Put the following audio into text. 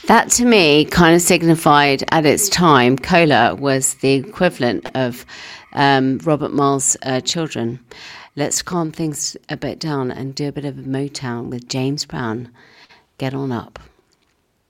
That to me kind of signified at its time, Cola was the equivalent of Robert Miles' Children. Let's calm things a bit down and do a bit of a Motown with James Brown. Get on up.